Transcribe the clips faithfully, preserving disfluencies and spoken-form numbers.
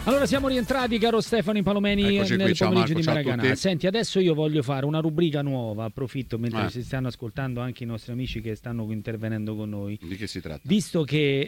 Allora siamo rientrati, caro Stefano Impalomeni, Eccoci nel qui, ciao pomeriggio Marco, di ciao a Maracanã. tutti. Senti, adesso io voglio fare una rubrica nuova, approfitto mentre Eh. si stanno ascoltando anche i nostri amici che stanno intervenendo con noi. Di che si tratta? Visto che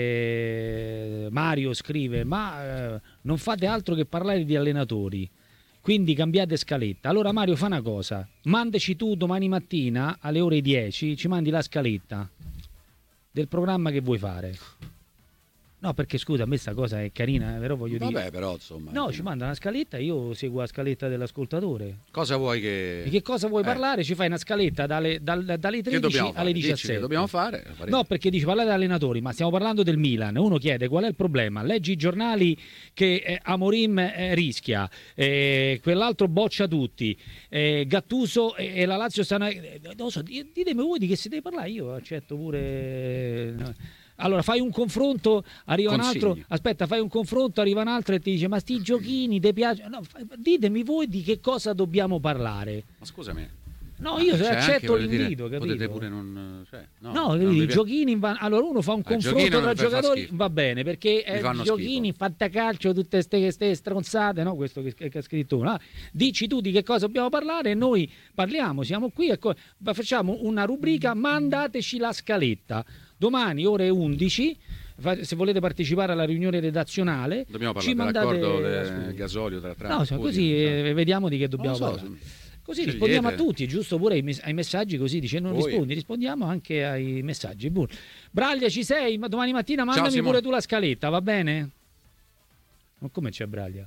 eh, Mario scrive, ma eh, non fate altro che parlare di allenatori, quindi cambiate scaletta. Allora Mario, fa una cosa, mandaci tu domani mattina alle ore dieci, ci mandi la scaletta del programma che vuoi fare. No, perché scusa, a me sta cosa è carina, però voglio Vabbè, dire... però insomma. No, ci manda una scaletta, io seguo la scaletta dell'ascoltatore. Cosa vuoi che... Di che cosa vuoi Eh. parlare? Ci fai una scaletta dalle, dal- dalle Che tredici dobbiamo fare? alle Dici diciassette. che dobbiamo fare? Lo faremo. No, perché dici parlare di allenatori, ma stiamo parlando del Milan. Uno chiede qual è il problema. Leggi i giornali che eh, Amorim eh, rischia, eh, quell'altro boccia tutti, eh, Gattuso e, e la Lazio stanno... Eh, non lo so, di- ditemi voi di che si deve parlare, io accetto pure... eh, no. Allora fai un confronto, arriva Consigli. un altro, aspetta, fai un confronto, arriva un altro e ti dice ma sti giochini ti piacciono? No, fa- ditemi voi di che cosa dobbiamo parlare. Ma scusami. No, io Cioè, anche, accetto voglio dire, l'invito, capito? Potete pure non... Cioè, no, No, non capito, vi i piace. giochini van- allora uno fa un Ah, i confronto giochini tra non vi fa giocatori, schifo. va bene, perché Vi eh, fanno giochini, schifo. fantacalcio, tutte queste stronzate, no? Questo che, che ha scritto uno. Ah, dici tu di che cosa dobbiamo parlare e noi parliamo, siamo qui e co- facciamo una rubrica, mandateci la scaletta. Domani ore undici, fa- se volete partecipare alla riunione redazionale, Dobbiamo ci parlare mandate dell'accordo la del scu- gasolio tra Trump No, e so, Putin, così cioè. eh, vediamo di che Non dobbiamo lo so, parlare. se- Così scegliete. rispondiamo a tutti, giusto pure ai, mes- ai messaggi, così dice non Voi. rispondi, rispondiamo anche ai messaggi. Buon. Braglia, ci sei? Ma domani mattina mandami Simone. pure tu la scaletta, va bene? Ma come c'è Braglia?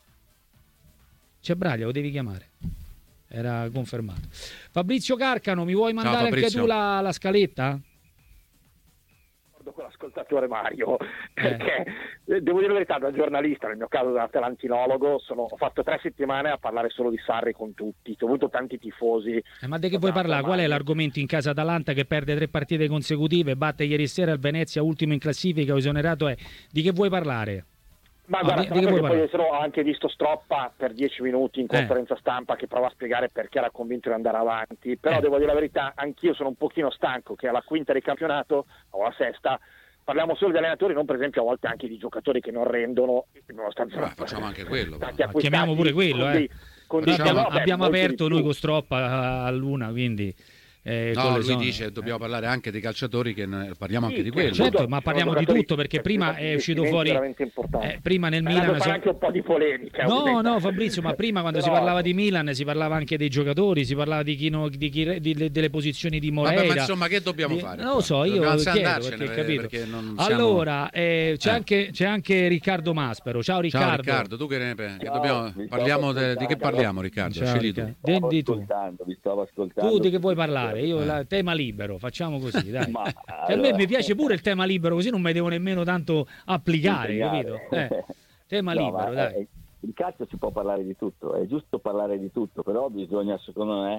C'è Braglia, lo devi chiamare. Era confermato. Fabrizio Carcano, mi vuoi mandare anche Fabrizio. tu la, la scaletta? Con l'ascoltatore Mario, perché eh, devo dire la verità, da giornalista, nel mio caso da talantinologo, sono, ho fatto tre settimane a parlare solo di Sarri con tutti, ho avuto tanti tifosi. Eh, ma di che vuoi parlare? Qual è l'argomento in casa Atalanta che perde tre partite consecutive, batte ieri sera il Venezia, ultimo in classifica, esonerato è? Di che vuoi parlare? Ma No, guarda, di- tra di che l'altro vuoi che poi ho anche visto Stroppa per dieci minuti in Eh. conferenza stampa che prova a spiegare perché era convinto di andare avanti, però Eh. devo dire la verità, anch'io sono un pochino stanco che alla quinta di campionato o alla sesta parliamo solo di allenatori, non per esempio a volte anche di giocatori che non rendono, nonostante Beh, facciamo anche quello, stati però. Ma acquistati chiamiamo pure quello, con eh. dei- con dei- abbiamo no, beh, abbiamo molto di aperto più. noi con Stroppa a luna, quindi eh, con No, le lui zone- dice dobbiamo parlare anche dei calciatori, che ne- parliamo anche Sì, di quello. Certo, sono ma parliamo di giocatori tutto perché per prima fare è uscito investimenti fuori veramente importanti. eh, prima nel Saranno Milan fare so- anche un po' di polemica, No, ovviamente. no, Fabrizio, ma prima quando si Però- parlava di Milan si parlava anche dei giocatori, si parlava di chi, no- di chi- di- delle posizioni di Moreira. Vabbè, ma insomma, che dobbiamo Di- fare Non lo qua? so, io Dobbiamo chiedo andarcene, perché, perché- capito? perché non siamo- Allora, eh, c'è, Eh. Anche, c'è anche Riccardo Maspero. Ciao Ciao Riccardo. Riccardo, tu che ne pensi? Che Ciao, dobbiamo- vi stavo parliamo de- di che ascoltando. parliamo, Riccardo? Ciao, Scegli tu. Riccardo. Vi stavo Di tu. ascoltando, vi stavo ascoltando. Tu di che vuoi parlare? Io Eh. la, tema libero, facciamo così, dai. Ma, Che a me allora- mi piace pure il tema libero, così non mi devo nemmeno tanto applicare, Impegnare. capito? Eh, tema No, libero, ma, dai. eh, il calcio si può parlare di tutto, è giusto parlare di tutto, però bisogna secondo me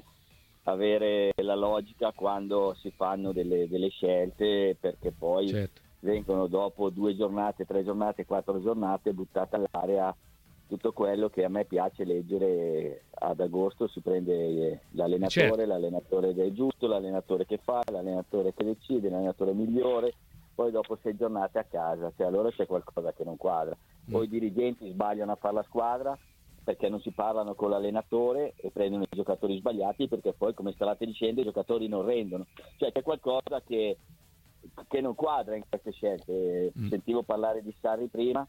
avere la logica quando si fanno delle, delle scelte, perché poi Certo. vengono dopo due giornate, tre giornate, quattro giornate buttate all'aria tutto quello che a me piace leggere. Ad agosto si prende eh, l'allenatore, Certo. l'allenatore che è giusto, l'allenatore che fa, l'allenatore che decide, l'allenatore migliore, poi dopo sei giornate a casa, cioè allora c'è qualcosa che non quadra. Poi i dirigenti sbagliano a fare la squadra perché non si parlano con l'allenatore e prendono i giocatori sbagliati, perché poi, come stavate dicendo, i giocatori non rendono, cioè c'è qualcosa che, che non quadra in queste scelte. Mm. Sentivo parlare di Sarri prima,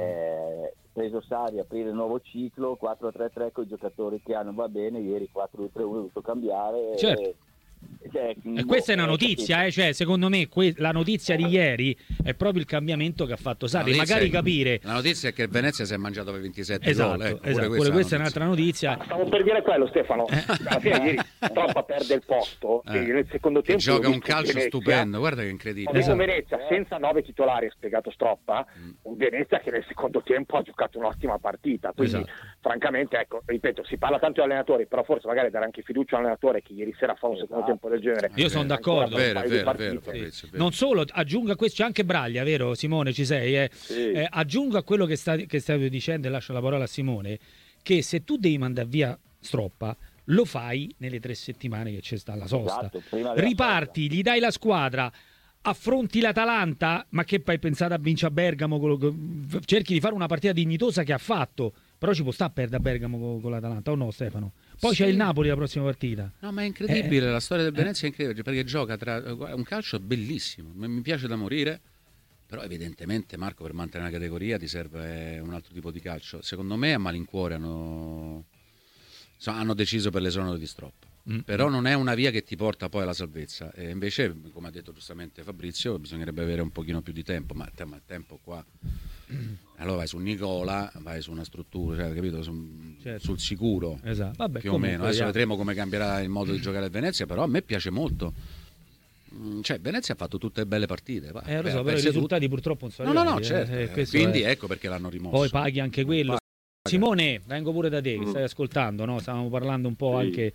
eh, preso Sarri, aprire il nuovo ciclo, quattro tre tre con i giocatori che hanno, va bene, ieri quattro due tre uno ho dovuto cambiare. Certo. eh, cioè, E questa è una boh, notizia, eh? Cioè, secondo me que- la notizia di ieri è proprio il cambiamento che ha fatto Sarri. La notizia Magari è- capire. La notizia è che il Venezia si è mangiato per ventisette Esatto, gol. Ecco, pure esatto. questa, Pure è questa è una un'altra notizia. Stavo per dire quello, Stefano. Eh. Alla fine ieri Stroppa perde il posto Eh. e nel secondo Che tempo gioca ho un visto calcio Venezia- stupendo, guarda che Ho incredibile. visto Esatto. Venezia senza nove titolari, ha spiegato Stroppa, Mm. un Venezia che nel secondo tempo ha giocato un'ottima partita, quindi Esatto. francamente, ecco, ripeto, si parla tanto di allenatori, però forse magari dare anche fiducia a un allenatore che ieri sera fa un secondo Esatto. tempo del genere. Io sono Ancora d'accordo. per un Vero, paio di vero, partite. vero, Fabrizio, vero. Non solo, aggiungo a questo, c'è anche Braglia, vero Simone, ci sei? Eh? Sì. Eh, aggiungo a quello che, sta, che stavi dicendo, e lascio la parola a Simone, che se tu devi mandare via Stroppa, lo fai nelle tre settimane che c'è sta la sosta. Esatto, prima della Riparti, gli dai la squadra, affronti l'Atalanta, ma che hai pensato a vincere a Bergamo, con lo- cerchi di fare una partita dignitosa che ha fatto, però ci può stare a perdere a Bergamo con, con l'Atalanta, o no Stefano? Poi Sì. c'è il Napoli la prossima partita. No, ma è incredibile, Eh, la storia del eh. Venezia è incredibile perché gioca tra è un calcio bellissimo, mi mi piace da morire, però evidentemente Marco per mantenere la categoria ti serve un altro tipo di calcio. Secondo me a malincuore hanno insomma, hanno deciso per l'esonero di Stroppa. Mm. Però non è una via che ti porta poi alla salvezza e invece, come ha detto giustamente Fabrizio, bisognerebbe avere un pochino più di tempo, ma il tempo qua allora vai su Nicola, vai su una struttura, cioè, capito? Su- Certo. sul sicuro, Esatto. Vabbè, più o comunque, meno. Adesso vediamo. vedremo come cambierà il modo di giocare a Venezia, però a me piace molto. Mm, Cioè, Venezia ha fatto tutte belle partite. va, Eh, lo per- so, però i perse risultati tutte. purtroppo non sono No, no, no, arrivati, eh, certo. eh, eh, questo Quindi è- ecco perché l'hanno rimosso. Poi paghi anche quello. Paga. Simone, vengo pure da te, che Mm. stai ascoltando, no? Stavamo parlando un po' Sì. anche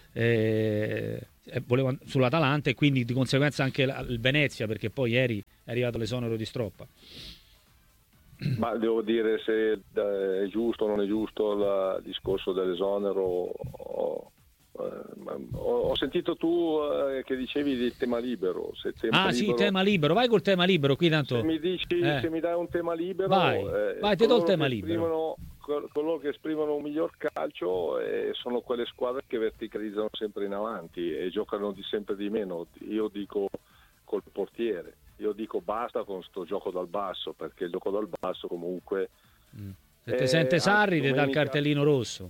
eh, eh, volevo an- sull'Atalanta e quindi di conseguenza anche la- il Venezia, perché poi ieri è arrivato l'esonero di Stroppa. Ma devo dire se eh, è giusto o non è giusto il discorso dell'esonero. Ho, eh, ho- ho sentito tu eh, che dicevi di tema libero. Se tema Ah sì, libero- tema libero, vai col tema libero, qui tanto... Se mi dici, Eh. se mi dai un tema libero, Vai, eh, vai, ti do il coloro tema che libero. esprimono- col- coloro che esprimono un miglior calcio eh, sono quelle squadre che verticalizzano sempre in avanti e giocano di sempre di meno. Io dico col portiere, io dico basta con sto gioco dal basso, perché il gioco dal basso comunque Se ti Eh, sente Sarri anche ti dà il domenica- cartellino rosso.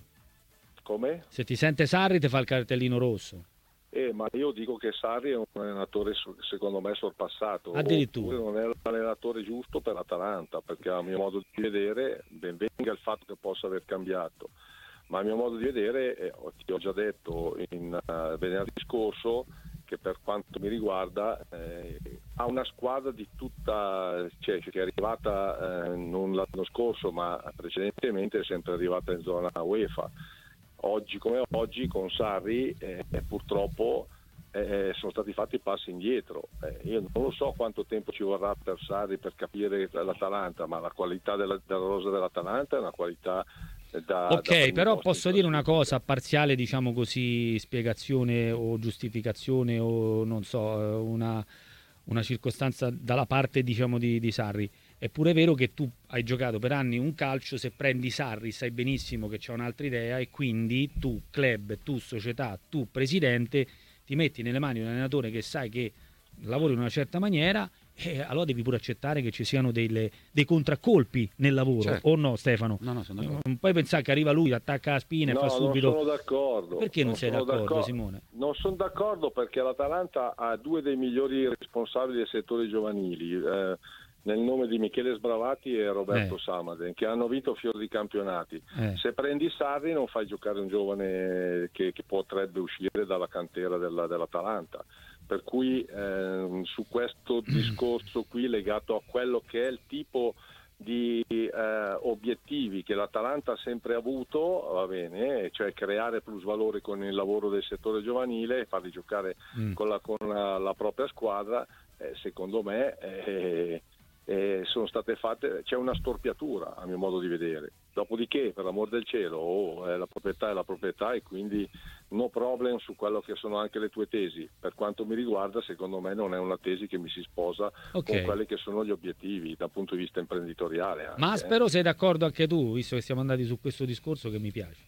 come? Se ti sente Sarri ti fa il cartellino rosso. Eh, ma io dico che Sarri è un allenatore so- secondo me sorpassato. Addirittura. Oppure non è l'allenatore giusto per l'Atalanta, perché a mio modo di vedere ben venga il fatto che possa aver cambiato, ma a mio modo di vedere eh, ti ho già detto in uh, venerdì scorso che per quanto mi riguarda eh, ha una squadra di tutta, cioè, che è arrivata eh, non l'anno scorso ma precedentemente è sempre arrivata in zona UEFA. Oggi come oggi con Sarri eh, purtroppo eh, sono stati fatti passi indietro. Eh, io non lo so quanto tempo ci vorrà per Sarri per capire l'Atalanta, ma la qualità della, della rosa dell'Atalanta è una qualità eh, da, Ok, da primi però posti posso in dire una classifica. cosa, parziale, diciamo così, spiegazione o giustificazione o non so, eh, una, una circostanza dalla parte, diciamo, di, di Sarri. È pure vero che tu hai giocato per anni un calcio, se prendi Sarri sai benissimo che c'è un'altra idea e quindi tu, club, tu, società, tu, presidente, ti metti nelle mani di un allenatore che sai che lavori in una certa maniera e allora devi pure accettare che ci siano delle, dei contraccolpi nel lavoro, Certo. o no Stefano? No, no, sono d'accordo. Non puoi pensare che arriva lui, attacca la spina No, e fa subito... non sono d'accordo. Perché non sei sono d'accordo, Simone? Non sono d'accordo perché l'Atalanta ha due dei migliori responsabili del settore giovanili, eh, nel nome di Michele Sbravati e Roberto Eh. Samaden, che hanno vinto fior di campionati. Eh. Se prendi Sarri non fai giocare un giovane che, che potrebbe uscire dalla cantera della- dell'Atalanta. Per cui ehm, su questo discorso qui legato a quello che è il tipo di eh, obiettivi che l'Atalanta ha sempre avuto, va bene, cioè creare plusvalore con il lavoro del settore giovanile e farli giocare Mm. con la, con la, la propria squadra, eh, secondo me eh, eh, sono state fatte, c'è una storpiatura a mio modo di vedere. Dopodiché, per l'amor del cielo, oh, eh, la proprietà è la proprietà e quindi no problem su quello che sono anche le tue tesi. Per quanto mi riguarda, secondo me non è una tesi che mi si sposa Ok. con quelli che sono gli obiettivi dal punto di vista imprenditoriale. Anche, Ma eh. spero sei d'accordo anche tu, visto che siamo andati su questo discorso che mi piace.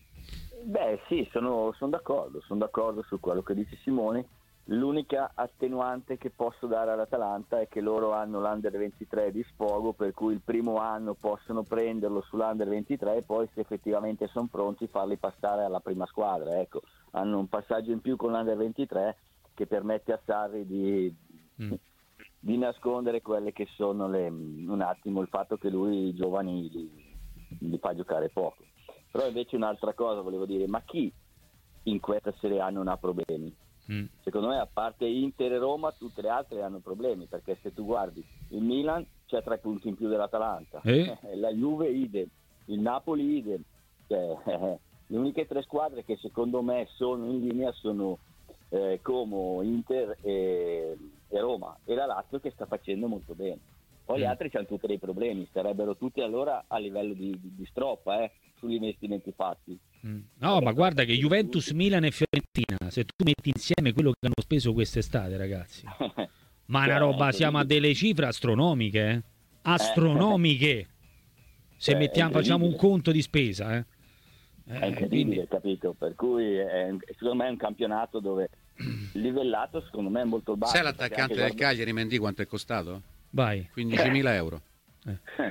Beh sì, sono, sono d'accordo, sono d'accordo su quello che dice Simone. L'unica attenuante che posso dare all'Atalanta è che loro hanno l'Under ventitré di sfogo, per cui il primo anno possono prenderlo sull'Under ventitré e poi se effettivamente sono pronti farli passare alla prima squadra. Ecco, hanno un passaggio in più con l'Under ventitré che permette a Sarri di, Mm. di nascondere quelle che sono le, un attimo il fatto che lui i giovani li, li fa giocare poco. Però invece un'altra cosa volevo dire, ma chi in questa Serie A non ha problemi? Mm. Secondo me a parte Inter e Roma tutte le altre hanno problemi, perché se tu guardi il Milan c'è tre punti in più dell'Atalanta, Eh? la Juve idem, il Napoli idem, cioè, le uniche tre squadre che secondo me sono in linea sono eh, Como, Inter e, e Roma, e la Lazio che sta facendo molto bene. Poi gli Mm. altri hanno tutti dei problemi, sarebbero tutti allora a livello di, di, di Stroppa eh, sugli investimenti fatti. Mm. No, ma guarda che Juventus, Milan e Fiorentina, se tu metti insieme quello che hanno speso quest'estate, ragazzi, Ma una roba, siamo a delle cifre astronomiche, eh? Astronomiche. Se Cioè, mettiamo, facciamo un conto di spesa, eh? È incredibile, quindi... capito? Per cui è, secondo me è un campionato dove livellato, secondo me è molto basso. Sai l'attaccante del guarda... Cagliari, Mendy, quanto è costato? Vai. quindicimila euro. Eh.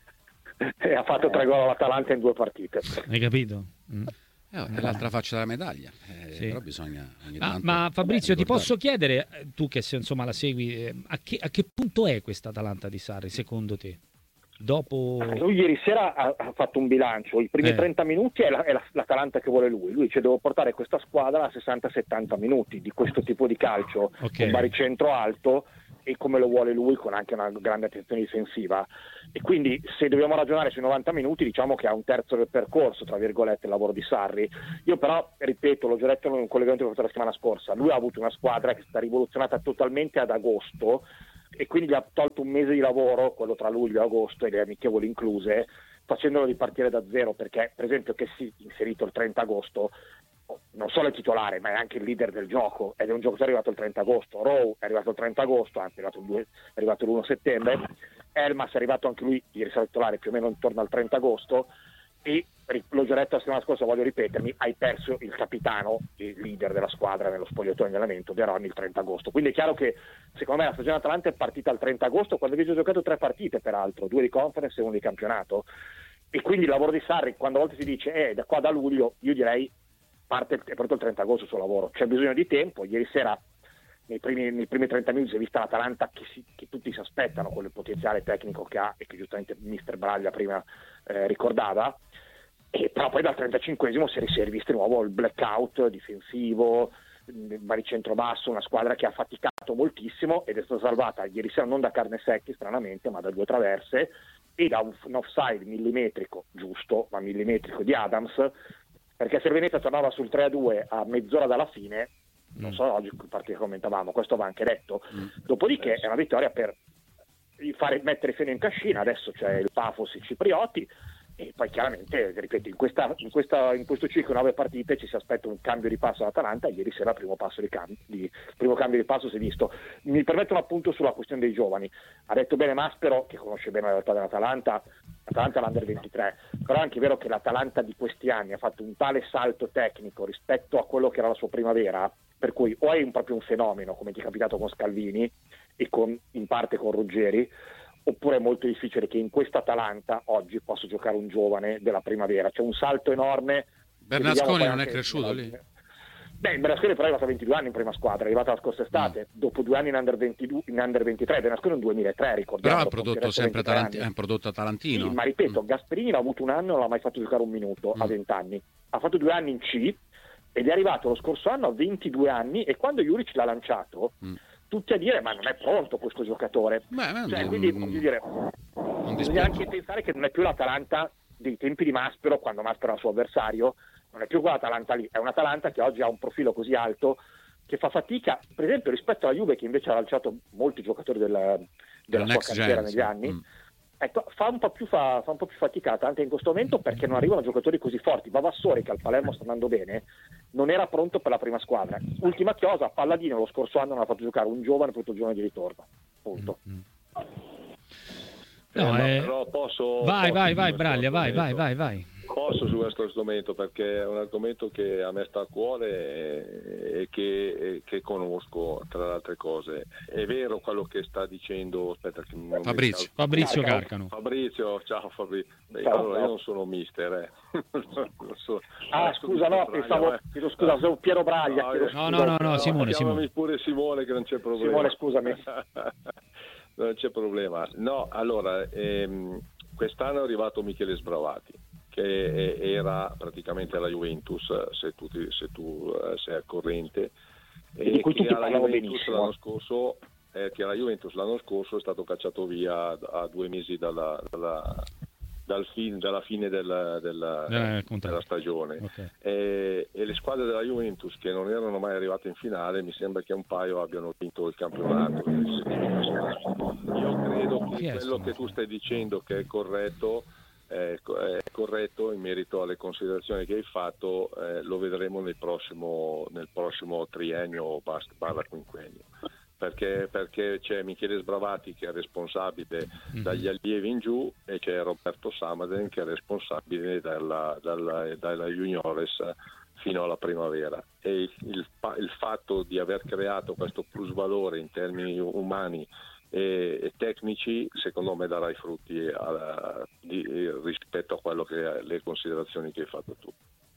E ha fatto tre gol all'Atalanta in due partite. Hai capito? Mm. Eh, è l'altra faccia della medaglia, eh, Sì. però bisogna ogni Ah, tanto... ma Fabrizio, Beh, ti posso chiedere, tu che se, insomma la segui, eh, a, che, a che punto è questa Atalanta di Sarri, secondo te? Dopo... Lui ieri sera ha, ha fatto un bilancio, i primi Eh. trenta minuti è, la, è la, l'Atalanta che vuole lui, lui dice devo portare questa squadra a sessanta settanta minuti di questo tipo di calcio, Ok. con baricentro alto e come lo vuole lui, con anche una grande attenzione difensiva, e quindi se dobbiamo ragionare sui novanta minuti diciamo che ha un terzo del percorso, tra virgolette, il lavoro di Sarri. Io però, ripeto, l'ho già detto in un collegamento che ho fatto la settimana scorsa, lui ha avuto una squadra che è stata rivoluzionata totalmente ad agosto e quindi gli ha tolto un mese di lavoro, quello tra luglio e agosto e le amichevoli incluse, facendolo ripartire da zero, perché per esempio che si è inserito il trenta agosto non solo è titolare ma è anche il leader del gioco ed è un giocatore arrivato il trenta agosto, Rowe è arrivato il trenta agosto, anzi è arrivato il, due, è arrivato l'primo settembre, Elmas è arrivato anche lui ieri sera titolare più o meno intorno al trenta agosto e l'ho già detto la settimana scorsa, voglio ripetermi, hai perso il capitano, il leader della squadra nello spogliatoio di allenamento, Veroni, il trenta agosto. Quindi è chiaro che secondo me la stagione Atalanta è partita il trenta agosto, quando invece ha giocato tre partite peraltro, due di conference e uno di campionato, e quindi il lavoro di Sarri, quando a volte si dice eh, da qua da luglio, io direi parte è pronto il trenta agosto il suo lavoro, c'è bisogno di tempo. Ieri sera nei primi, nei primi trenta minuti si è vista l'Atalanta che, si, che tutti si aspettano con il potenziale tecnico che ha e che giustamente mister Braglia prima eh, ricordava, e però poi dal trentacinquesimo si è visto di nuovo il blackout difensivo, il baricentro basso, una squadra che ha faticato moltissimo ed è stata salvata ieri sera non da Carnesecchi stranamente ma da due traverse e da un, un offside millimetrico, giusto ma millimetrico, di Adams, perché se il Venezia tornava sul tre a due a mezz'ora dalla fine, non so oggi in partita commentavamo, questo va anche detto, dopodiché è una vittoria per fare, mettere fine in cascina. Adesso c'è il Pafos, i ciprioti, e poi chiaramente, ripeto, in, questa, in, questa, in questo ciclo nove partite ci si aspetta un cambio di passo all'Atalanta. Ieri sera il primo, passo di cambio, di, il primo cambio di passo si è visto. Mi permetto un appunto sulla questione dei giovani, ha detto bene Maspero che conosce bene la realtà dell'Atalanta, l'Atalanta è l'Under ventitré, però è anche vero che l'Atalanta di questi anni ha fatto un tale salto tecnico rispetto a quello che era la sua primavera, per cui o è un, proprio un fenomeno come ti è capitato con Scalvini e con, in parte con Ruggeri, oppure è molto difficile che in questa Atalanta oggi possa giocare un giovane della primavera. C'è un salto enorme. Bernasconi non è cresciuto nella... lì? Beh, Bernasconi però è arrivato a ventidue anni in prima squadra, è arrivato la scorsa estate, mm. dopo due anni in Under ventidue, in Under ventitré, Bernasconi è un duemilatré, ricordiamo. Però ha prodotto sempre Talanti- è un prodotto talantino. Sì, ma ripeto, mm. Gasperini l'ha avuto un anno e non l'ha mai fatto giocare un minuto, mm. a venti anni. Ha fatto due anni in C ed è arrivato lo scorso anno a ventidue anni e quando Juric l'ha lanciato... Mm. tutti a dire ma non è pronto questo giocatore. Beh, cioè, non, quindi voglio dire, bisogna anche pensare che non è più l'Atalanta dei tempi di Maspero, quando Maspero era il suo avversario, non è più quell'Atalanta lì, è un'Atalanta che oggi ha un profilo così alto che fa fatica, per esempio rispetto alla Juve che invece ha lanciato molti giocatori del, della sua cantiera negli anni. Mm. Ecco, fa un po' più fa, fa un po' più faticata anche in questo momento perché non arrivano giocatori così forti. Vavassori, che al Palermo sta andando bene, non era pronto per la prima squadra. Ultima chiosa, Palladino lo scorso anno non ha fatto giocare un giovane per tutto il giorno di ritorno. Punto. Mm-hmm. Eh, no, ma eh... però posso, vai, posso vai, vai, Braglia, vai, vai, vai, vai. Posso su questo argomento perché è un argomento che a me sta a cuore e, e, che, e che conosco tra le altre cose. È vero quello che sta dicendo aspetta, che non Fabrizio, mi... Fabrizio Carcano. Fabrizio, ciao Fabrizio. Beh, ciao, allora ciao. Io non sono mister, eh. non so. Ah, Adesso scusa, no, Braglia, pensavo, eh. chiedo scusa, sono Piero Braglia. No, chiedo no, scusa. no, no, no, Simone, chiamami Simone. pure Simone che non c'è problema. Simone, scusami. Non c'è problema. No, allora, ehm, quest'anno è arrivato Michele Sbravati, che era praticamente alla Juventus, se tu, se tu uh, sei al corrente, e di cui che tutti alla parlano Juventus benissimo. l'anno scorso, eh, che alla Juventus l'anno scorso è stato cacciato via a due mesi dalla, dalla, dal fin, dalla fine della, della, eh, della stagione. Okay. E, e le squadre della Juventus che non erano mai arrivate in finale, mi sembra che un paio abbiano vinto il campionato. Io credo che quello che tu stai dicendo che è corretto è corretto in merito alle considerazioni che hai fatto, eh, lo vedremo nel prossimo, nel prossimo triennio barra quinquennio, perché, perché c'è Michele Sbravati che è responsabile mm-hmm. dagli allievi in giù e c'è Roberto Samaden che è responsabile dalla, dalla, dalla juniores fino alla primavera, e il, il, il fatto di aver creato questo plusvalore in termini umani e, e tecnici secondo me darà i frutti alla, di, rispetto a quello che le considerazioni che hai fatto tu.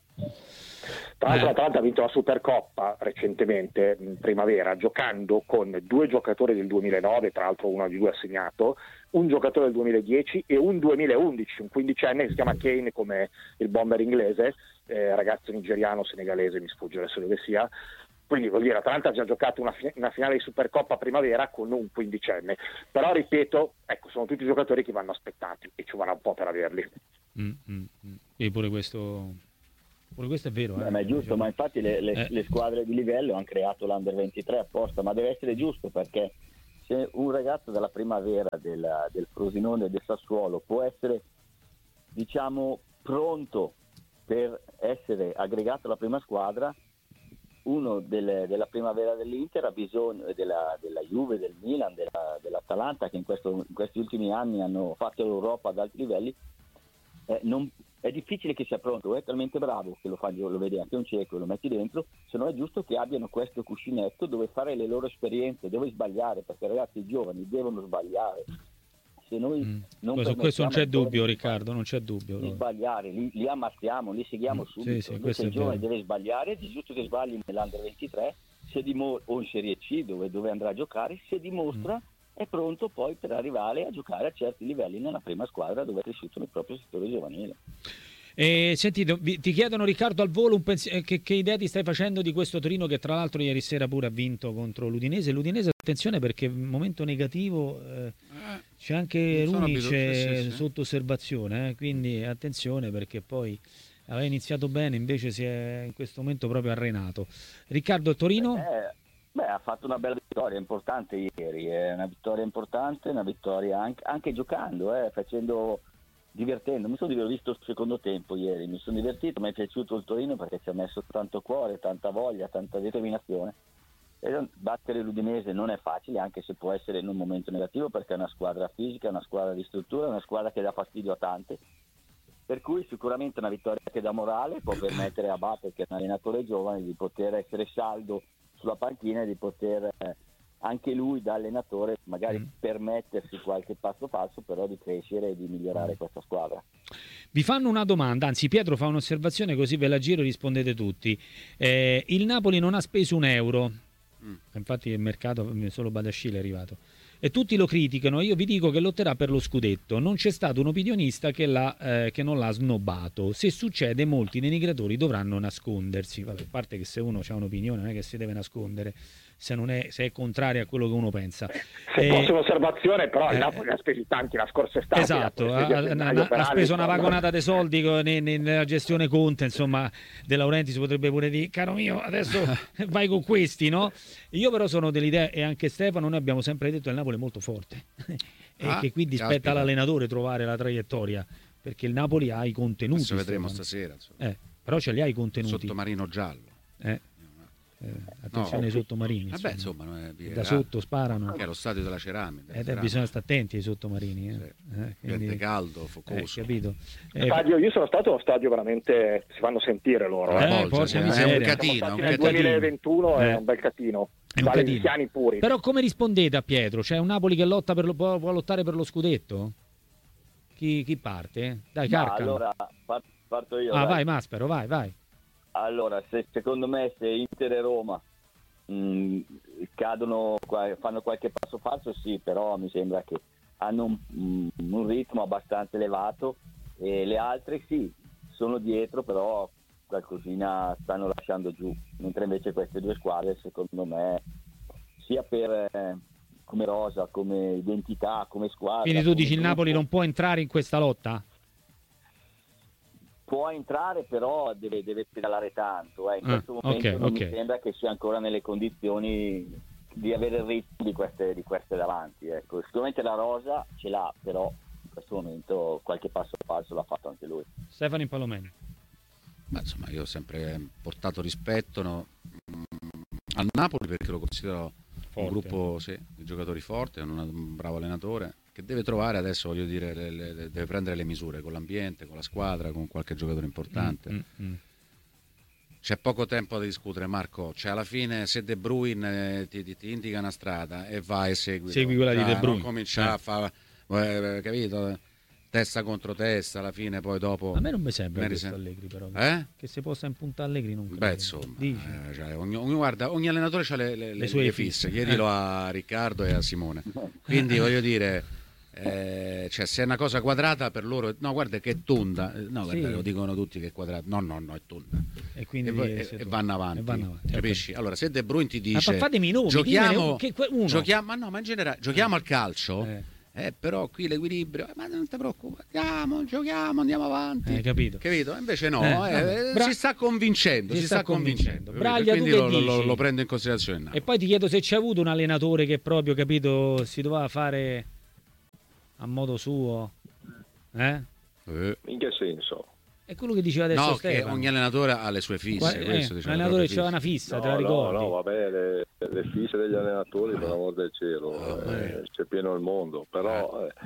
Tra l'altro l'Atalanta ha vinto la Supercoppa recentemente in primavera giocando con due giocatori del duemilanove, tra l'altro uno di due assegnato, un giocatore del duemiladieci e un duemilaundici, un quindicenne che si chiama Kane come il bomber inglese, eh, ragazzo nigeriano, senegalese, mi sfugge adesso dove sia. Quindi vuol dire l'Atalanta ha già giocato una, fi- una finale di Supercoppa primavera con un quindicenne, però ripeto, ecco, sono tutti giocatori che vanno aspettati e ci vorrà un po' per averli. Mm, mm, mm. E pure questo... Pure questo è vero, eh? Ma è giusto, ma infatti le, le, eh. le squadre di livello hanno creato l'Under ventitré apposta, ma deve essere giusto, perché se un ragazzo della primavera della, del Frosinone e del Sassuolo può essere, diciamo, pronto per essere aggregato alla prima squadra, uno delle, della primavera dell'Inter ha bisogno della, della Juve, del Milan, della, dell'Atalanta, che in, questo, in questi ultimi anni hanno fatto l'Europa ad alti livelli. Eh, non, è difficile che sia pronto, è talmente bravo che lo, fa, lo vede anche un cieco e lo metti dentro, se no è giusto che abbiano questo cuscinetto dove fare le loro esperienze, dove sbagliare, perché ragazzi i giovani devono sbagliare. Se noi mm. non questo, questo non c'è dubbio, di Riccardo, non c'è dubbio. Di sbagliare, li, li ammazziamo, li seguiamo mm. subito. Sì, sì, Invece il è giovane vero. deve sbagliare, è giusto che sbagli nell'Under ventitré se dimor- o in Serie C dove, dove andrà a giocare, se dimostra mm. è pronto poi per arrivare a giocare a certi livelli nella prima squadra dove è cresciuto nel proprio settore giovanile. Eh, senti, ti chiedono Riccardo al volo un pens- che, che idea ti stai facendo di questo Torino che tra l'altro ieri sera pure ha vinto contro l'Udinese. L'Udinese, attenzione perché in momento negativo eh, c'è anche Runic sì, sì, sotto osservazione, eh, quindi attenzione perché poi aveva iniziato bene, invece si è in questo momento proprio arenato. Riccardo, il Torino? Eh, beh, ha fatto una bella vittoria importante ieri, è una vittoria importante, una vittoria anche, anche giocando, eh, facendo... divertendo, mi sono visto il secondo tempo ieri, mi sono divertito, mi è piaciuto il Torino perché ci ha messo tanto cuore, tanta voglia, tanta determinazione, e battere l'Udinese non è facile, anche se può essere in un momento negativo perché è una squadra fisica, una squadra di struttura, una squadra che dà fastidio a tante, per cui sicuramente una vittoria che dà morale, può permettere a Bappe, che è un allenatore giovane, di poter essere saldo sulla panchina e di poter eh, anche lui da allenatore magari mm. permettersi qualche passo falso, però di crescere e di migliorare mm. questa squadra. Vi fanno una domanda, anzi Pietro fa un'osservazione così ve la giro e rispondete tutti. Eh, il Napoli non ha speso un euro, mm. infatti il mercato solo Badascile è arrivato, e tutti lo criticano. Io vi dico che lotterà per lo scudetto, non c'è stato un opinionista che, l'ha, eh, che non l'ha snobbato. Se succede molti denigratori dovranno nascondersi. Vabbè, a parte che se uno ha un'opinione non è che si deve nascondere se non è, se è contrario a quello che uno pensa. Se eh, posso un'osservazione, però il eh, Napoli ha speso tanti la scorsa estate. Esatto, ha, ha, ha speso una vagonata dei soldi nella gestione Conte, insomma, De Laurenti si potrebbe pure dire, caro mio, adesso vai con questi, no? Io però sono dell'idea, e anche Stefano, noi abbiamo sempre detto che il Napoli è molto forte e ah, che quindi caspita. Spetta all'allenatore trovare la traiettoria, perché il Napoli ha i contenuti. Adesso vedremo Stefano. Stasera. Eh, però ce li ha i contenuti. Sottomarino giallo. Eh. Eh, attenzione no, ai sottomarini, vabbè, insomma, insomma è, da sotto sparano, che è lo stadio della ceramica, eh, bisogna stare attenti ai sottomarini, eh. Sì. Eh, quindi, è caldo, focoso, eh, capito? Eh, stadio, io sono stato allo stadio, veramente si fanno sentire loro, eh, eh, porca miseria. È un catino, un nel duemilaventuno eh. è un bel catino, è un catino. Puri. Però come rispondete a Pietro? C'è un Napoli che lotta per lo, può, può lottare per lo scudetto? Chi, chi parte? Dai, Carcano. Allora parto io. Ah, dai. vai Maspero, vai, vai. Allora, se, secondo me se Inter e Roma mh, cadono, fanno qualche passo falso, sì, però mi sembra che hanno un, un ritmo abbastanza elevato, e le altre sì, sono dietro, però qualcosina stanno lasciando giù, mentre invece queste due squadre secondo me, sia per eh, come rosa, come identità, come squadra. Quindi tu dici il gruppo, Napoli non può entrare in questa lotta? Può entrare, però deve, deve pedalare tanto, eh. In questo ah, momento okay, non okay. mi sembra che sia ancora nelle condizioni di avere il ritmo di queste, di queste davanti, ecco. Sicuramente la rosa ce l'ha, però in questo momento qualche passo falso l'ha fatto anche lui. Stefano Impallomeni. Ma insomma, io ho sempre portato rispetto, no, al Napoli, perché lo considero Forte. un gruppo sì, di giocatori forti, hanno un bravo allenatore che deve trovare adesso, voglio dire, le, le, deve prendere le misure con l'ambiente, con la squadra, con qualche giocatore importante. Mm, mm, mm. C'è poco tempo da discutere, Marco. Cioè, alla fine, se De Bruyne eh, ti, ti, ti indica una strada e vai e segui, Segui quella di De Bruyne. Non comincia Eh. a fare, eh, capito? Testa contro testa, alla fine, poi dopo. A me non mi sembra me questo risen- Allegri, però. Eh? Che si possa impuntare Allegri non credo. Beh, insomma, Dici? eh, cioè, ogni, ogni- guarda, ogni allenatore ha le, le, le sue le fisse. fisse. Chiedilo Eh. a Riccardo e a Simone. Quindi voglio dire, eh, cioè, se è una cosa quadrata per loro, no, guarda che è tonda. Eh, No, Sì. guarda, lo dicono tutti che è quadrata. No, no, no, è tonda. E quindi E, poi- e- se e tu- vanno avanti, e vanno avanti, capisci? Allora, se De Bruyne ti Ma dice fa- fatemi i nomi, giochiamo, dimmene che- que- uno. giochiamo, ma no, ma in generale giochiamo al calcio. Eh. Eh, però qui l'equilibrio, eh, ma non ti preoccupare, andiamo, giochiamo, andiamo avanti. Eh, capito. Capito? Invece no, Eh, eh, vabbè. eh, Bra- si sta convincendo, si si, sta sta convincendo. convincendo. capito? Braglia, tu Quindi che lo, lo- dici? lo prendo in considerazione. E poi ti chiedo se c'è avuto un allenatore che proprio, capito, si doveva fare a modo suo. Eh? Eh. In che senso? È quello che diceva adesso No, che Stefano. ogni allenatore ha le sue fisse. Qua- eh, questo diciamo, l'allenatore proprio c'aveva una fisse. fissa, No, te la no, ricordi? no, vabbè, le, le fisse degli allenatori, per l'amor del cielo, Ah, eh, c'è pieno il mondo. Però, eh,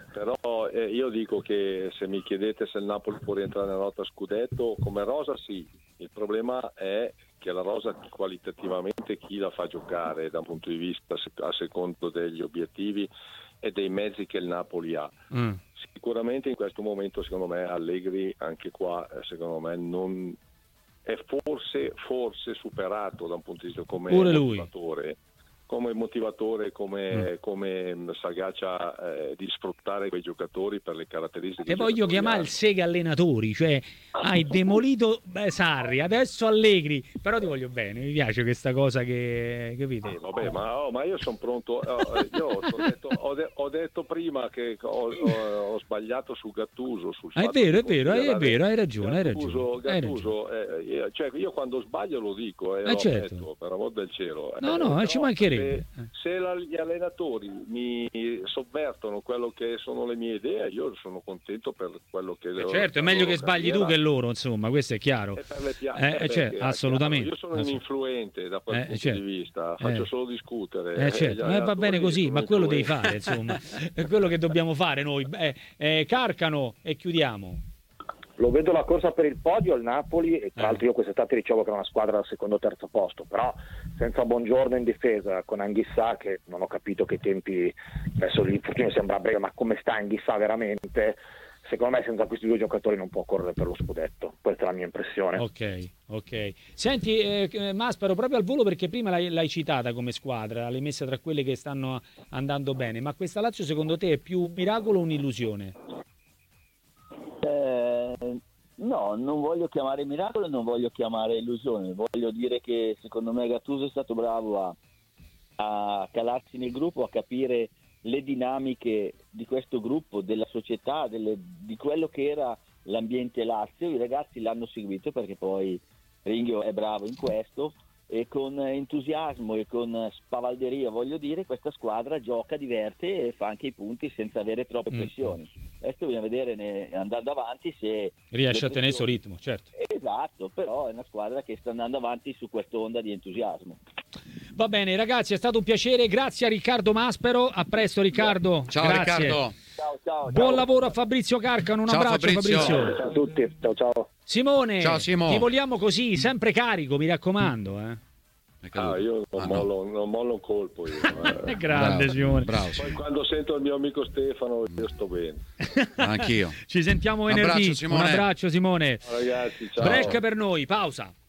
però eh, io dico che se mi chiedete se il Napoli può rientrare nella lotta a scudetto, come rosa sì. Il problema è che la rosa qualitativamente chi la fa giocare da un punto di vista a secondo degli obiettivi e dei mezzi che il Napoli ha. Mm. Sicuramente in questo momento secondo me Allegri anche qua eh, secondo me non è forse, forse superato da un punto di vista come Pure lui. motivatore come motivatore, come, come sagacia eh, di sfruttare quei giocatori per le caratteristiche. Te voglio giocatoriali. chiamare il Sega allenatori, cioè hai demolito beh, Sarri, adesso Allegri, però ti voglio bene, mi piace questa cosa che, capito? Eh, vabbè, ma, oh, ma io sono pronto. eh, io ho detto, ho, de- ho detto prima che ho, ho- ho sbagliato su Gattuso. Sul Ah, è fatto vero, che è vero, considera- è vero, hai ragione, hai Gattuso, ragione. Hai Gattuso, eh, io, cioè, io quando sbaglio lo dico e Eh, lo certo. ammetto, per amor del cielo. No, Eh, no, però ci mancherebbe. Se, se la- gli allenatori mi sovvertono quello che sono le mie idee, io sono contento per quello che Eh, loro- certo, è la meglio loro che sbagli tu carriera. che loro, insomma, questo è chiaro. E per le pia- Eh, eh, cioè, perché, assolutamente. chiaro, io sono un Assolut- influente da quel Eh, punto certo. di vista, faccio Eh. solo discutere. Eh, certo, Gli eh, va allenatori bene così, sono ma quello devi influenti. fare, insomma, è quello che dobbiamo fare noi. Eh, eh, Carcano e chiudiamo. Lo vedo la corsa per il podio il Napoli e tra Eh. l'altro io quest'estate dicevo che era una squadra al secondo o terzo posto, però senza Buongiorno in difesa con Anghissà che non ho capito che tempi, adesso l'infortunio sembra breve, ma come sta Anghissà veramente, secondo me senza questi due giocatori non può correre per lo scudetto, questa è la mia impressione. Ok, ok. Senti, eh, Maspero, proprio al volo perché prima l'hai, l'hai citata come squadra, l'hai messa tra quelle che stanno andando bene, ma questa Lazio secondo te è più miracolo o un'illusione? Eh, no, non voglio chiamare miracolo e non voglio chiamare illusione, voglio dire che secondo me Gattuso è stato bravo a, a calarsi nel gruppo, a capire le dinamiche di questo gruppo, della società, delle- di quello che era l'ambiente Lazio. I ragazzi l'hanno seguito perché poi Ringhio è bravo in questo e con entusiasmo e con spavalderia, voglio dire, questa squadra gioca, diverte e fa anche i punti senza avere troppe Mm. pressioni. Adesso bisogna vedere ne- andando avanti se Riesce a le tenere il suo pressioni- ritmo, certo. Esatto, però è una squadra che sta andando avanti su quest'onda di entusiasmo. Va bene ragazzi, è stato un piacere, grazie a Riccardo Maspero, a presto Riccardo. Ciao Grazie. Riccardo. Ciao, ciao. Buon ciao. lavoro a Fabrizio Carcano, un Ciao, abbraccio Fabrizio. Fabrizio. Ciao a tutti, ciao ciao. Simone, Ciao, Simo. ti vogliamo così, sempre carico, mi raccomando. Eh. È caduto. Ah, io non, Ah, no. mollo, non mollo un colpo io, È eh. grande Bravo, Simone. bravo, Poi Simone. quando sento il mio amico Stefano io sto bene. Anch'io. Ci sentiamo Un venerdì. abbraccio, Simone. Un abbraccio Simone. Ciao, ragazzi, ciao. Break per noi, pausa.